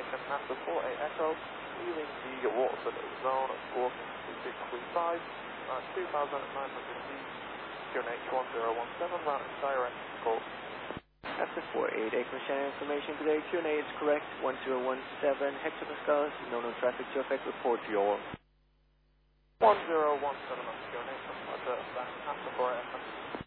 information, NASA 48 Echo, leaving the Waterford zone at 42635, 2,900 feet, QNH 1017, routing direct call. After 48 Echo Shannon information today, QNA is correct, 1017 hectopascals, no traffic to affect, report to your 1017 on QNH, Roger, that's NASA 48 Echo.